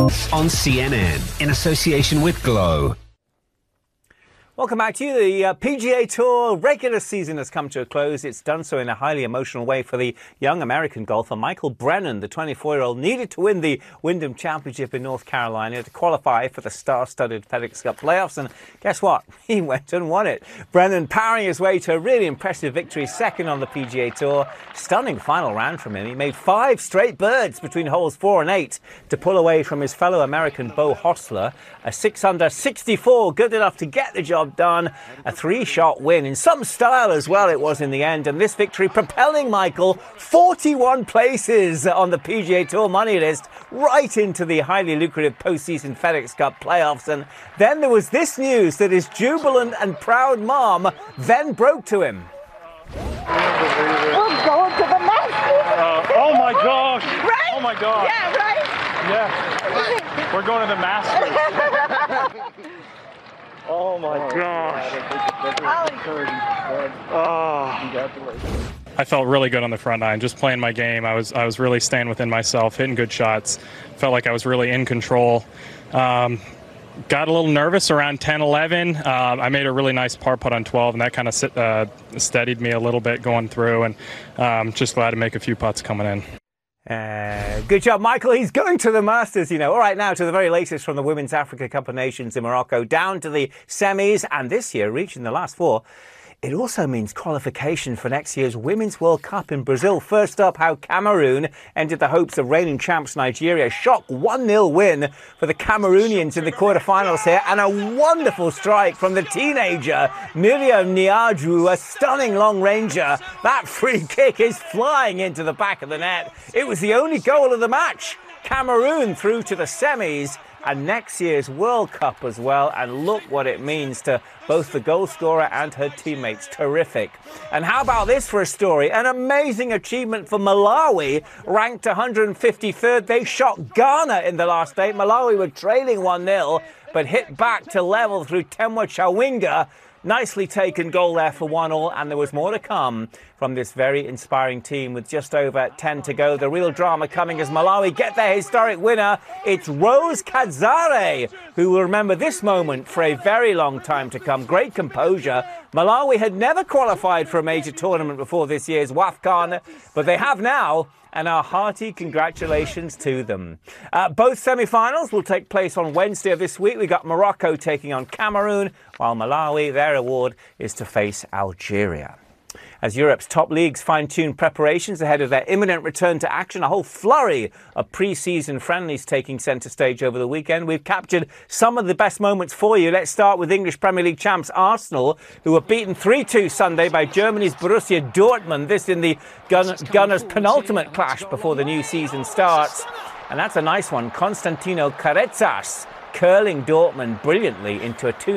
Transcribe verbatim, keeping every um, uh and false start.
On C N N, in association with Glow. Welcome back to you. The uh, P G A Tour regular season has come to a close. It's done so in a highly emotional way for the young American golfer. Michael Brennan, the twenty-four-year-old, needed to win the Wyndham Championship in North Carolina to qualify for the star-studded FedEx Cup playoffs. And guess what? He went and won it. Brennan powering his way to a really impressive victory, second on the P G A Tour. Stunning final round from him. He made five straight birds between holes four and eight to pull away from his fellow American Beau Hossler. A six under sixty-four, good enough to get the job done. A three-shot win in some style as well it was in the end, and this victory propelling Michael forty-one places on the P G A Tour money list right into the highly lucrative postseason FedEx Cup playoffs. And then there was this news that his jubilant and proud mom then broke to him. We're going to the Masters. Uh, oh my gosh! Right? Oh my gosh! Yeah, right? Yeah. We're going to the Masters. Oh my gosh. Oh. I felt really good on the front nine, just playing my game. I was I was really staying within myself, hitting good shots. Felt like I was really in control. Um, got a little nervous around ten eleven. Uh, I made a really nice par putt on twelve, and that kind of uh, steadied me a little bit going through, and um, just glad to make a few putts coming in. Uh, good job, Michael. He's going to the Masters, you know. All right, now to the very latest from the Women's Africa Cup of Nations in Morocco, down to the semis, and this year reaching the last four. It also means qualification for next year's Women's World Cup in Brazil. First up, how Cameroon ended the hopes of reigning champs Nigeria. Shock one nil win for the Cameroonians in the quarterfinals here. And a wonderful strike from the teenager, Miriam Niadru, a stunning long ranger. That free kick is flying into the back of the net. It was the only goal of the match. Cameroon through to the semis and next year's World Cup as well. And look what it means to both the goal scorer and her teammates. Terrific. And how about this for a story? An amazing achievement for Malawi, ranked one hundred fifty-third. They shot Ghana in the last eight. Malawi were trailing one nil, but hit back to level through Temwa Chawinga. Nicely taken goal there for one all, and there was more to come from this very inspiring team with just over ten to go. The real drama coming as Malawi get their historic winner. It's Rose Kadzare, who will remember this moment for a very long time to come. Great composure. Malawi had never qualified for a major tournament before this year's WAFCON, but they have now, and our hearty congratulations to them. Uh, both semi-finals will take place on Wednesday of this week. We got Morocco taking on Cameroon, while Malawi, their award is to face Algeria. As Europe's top leagues fine-tune preparations ahead of their imminent return to action, a whole flurry of pre-season friendlies taking centre stage over the weekend. We've captured some of the best moments for you. Let's start with English Premier League champs Arsenal, who were beaten three two Sunday by Germany's Borussia Dortmund. This in the Gun Gunners' penultimate clash before the new season starts. And that's a nice one. Constantino Carezas curling Dortmund brilliantly into a two